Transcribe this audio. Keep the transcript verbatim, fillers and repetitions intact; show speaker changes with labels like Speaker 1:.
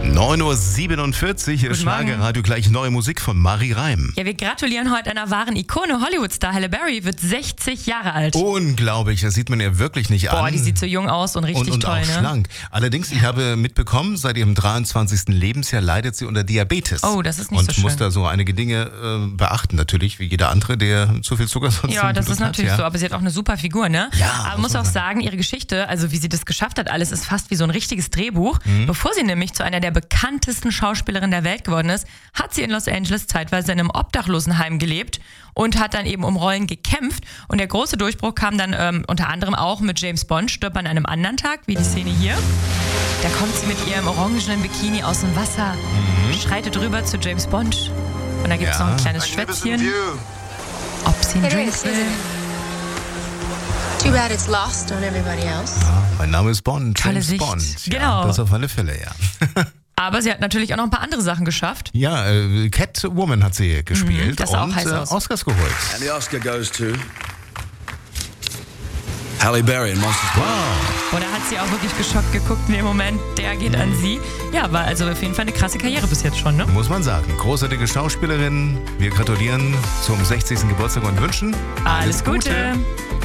Speaker 1: neun Uhr siebenundvierzig, Schlagerradio, gleich neue Musik von Marie Reim.
Speaker 2: Ja, wir gratulieren heute einer wahren Ikone. Hollywood-Star Halle Berry wird sechzig Jahre alt.
Speaker 1: Unglaublich, das sieht man ihr wirklich nicht
Speaker 2: Boah,
Speaker 1: an.
Speaker 2: die sieht so jung aus und richtig
Speaker 1: und, und
Speaker 2: toll,
Speaker 1: auch
Speaker 2: ne?
Speaker 1: schlank. Allerdings, ich habe mitbekommen, seit ihrem dreiundzwanzigsten Lebensjahr leidet sie unter Diabetes.
Speaker 2: Oh, das ist nicht
Speaker 1: und
Speaker 2: so schön.
Speaker 1: Und muss da so einige Dinge äh, beachten, natürlich, wie jeder andere, der zu viel Zucker sonst
Speaker 2: Ja,
Speaker 1: im
Speaker 2: das
Speaker 1: Blut
Speaker 2: ist natürlich
Speaker 1: hat, ja.
Speaker 2: so, aber sie hat auch eine super Figur, ne?
Speaker 1: Ja,
Speaker 2: aber
Speaker 1: muss
Speaker 2: muss
Speaker 1: man
Speaker 2: auch
Speaker 1: sagen.
Speaker 2: sagen, ihre Geschichte, also wie sie das geschafft hat, alles ist fast wie so ein richtiges Drehbuch.
Speaker 1: Mhm.
Speaker 2: Bevor sie nämlich zu einer der bekanntesten Schauspielerinnen der Welt geworden ist, hat sie in Los Angeles zeitweise in einem Obdachlosenheim gelebt und hat dann eben um Rollen gekämpft. Und der große Durchbruch kam dann ähm, unter anderem auch mit James Bond, stirbt an einem anderen Tag, wie die Szene hier. Da kommt sie mit ihrem orangenen Bikini aus dem Wasser,
Speaker 1: Mhm.
Speaker 2: schreitet rüber zu James Bond. Und da gibt es
Speaker 1: Ja.
Speaker 2: noch ein kleines Schwätzchen, ob sie einen
Speaker 3: It
Speaker 2: Drink
Speaker 3: is,
Speaker 2: will.
Speaker 3: isn't it? Too bad it's lost on everybody else.
Speaker 1: Ja, mein Name ist Bond,
Speaker 2: Tolle
Speaker 1: James
Speaker 2: Sicht.
Speaker 1: Bond. Ja,
Speaker 2: Genau.
Speaker 1: das auf alle Fälle, ja.
Speaker 2: Aber sie hat natürlich auch noch ein paar andere Sachen geschafft.
Speaker 1: Ja, äh, Catwoman hat sie gespielt
Speaker 2: Mhm, das sah auch
Speaker 1: und
Speaker 2: heiß
Speaker 1: äh,
Speaker 2: aus.
Speaker 1: Oscars geholt.
Speaker 4: And the Oscar goes to Halle Berry in Monsters Ball.
Speaker 2: Oder hat sie auch wirklich geschockt geguckt in dem Moment, der geht an sie. Ja, war also auf jeden Fall eine krasse Karriere bis jetzt schon, ne?
Speaker 1: Muss man sagen. Großartige Schauspielerin. Wir gratulieren zum sechzigsten Geburtstag und wünschen
Speaker 2: Alles Gute.